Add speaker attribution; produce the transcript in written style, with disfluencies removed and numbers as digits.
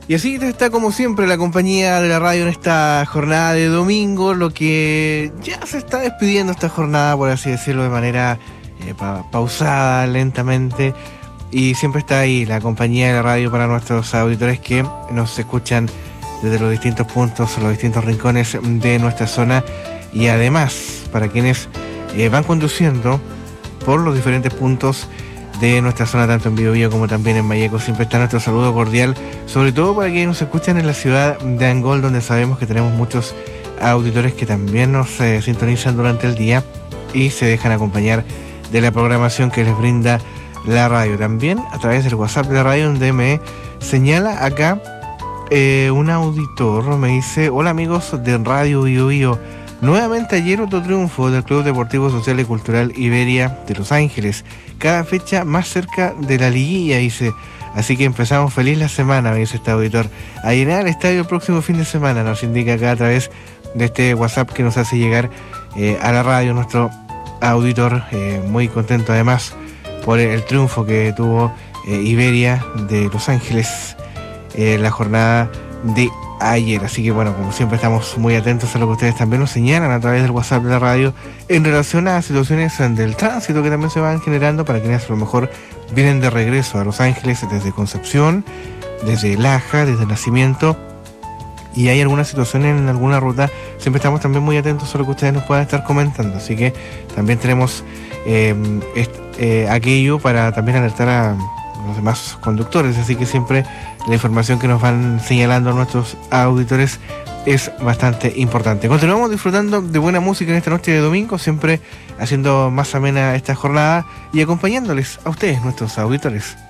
Speaker 1: Y así está como siempre la compañía de la radio en esta jornada de domingo, lo que ya se está despidiendo esta jornada, por así decirlo, de manera pausada, lentamente. Y siempre está ahí la compañía de la radio para nuestros auditores que nos escuchan desde los distintos puntos, los distintos rincones de nuestra zona. Y además, para quienes van conduciendo por los diferentes puntos de nuestra zona, tanto en Biobío como también en Malleco, siempre está nuestro saludo cordial, sobre todo para quienes nos escuchan en la ciudad de Angol, donde sabemos que tenemos muchos auditores que también nos sintonizan durante el día y se dejan acompañar de la programación que les brinda la radio. También a través del WhatsApp de la radio, donde me señala acá un auditor, me dice: hola amigos de Radio Biobío, nuevamente ayer otro triunfo del Club Deportivo Social y Cultural Iberia de Los Ángeles, cada fecha más cerca de la liguilla, dice. Así que empezamos feliz la semana, me dice este auditor. A llenar el estadio el próximo fin de semana, nos indica acá a través de este WhatsApp que nos hace llegar a la radio nuestro auditor, muy contento además por el triunfo que tuvo Iberia de Los Ángeles la jornada de ayer. Así que bueno, como siempre estamos muy atentos a lo que ustedes también nos señalan a través del WhatsApp de la radio en relación a situaciones del tránsito que también se van generando para quienes a lo mejor vienen de regreso a Los Ángeles desde Concepción, desde Laja, desde Nacimiento, y hay alguna situación en alguna ruta. Siempre estamos también muy atentos a lo que ustedes nos puedan estar comentando, así que también tenemos aquello para también alertar a los demás conductores, así que siempre la información que nos van señalando nuestros auditores es bastante importante. Continuamos disfrutando de buena música en esta noche de domingo, siempre haciendo más amena esta jornada y acompañándoles a ustedes, nuestros auditores.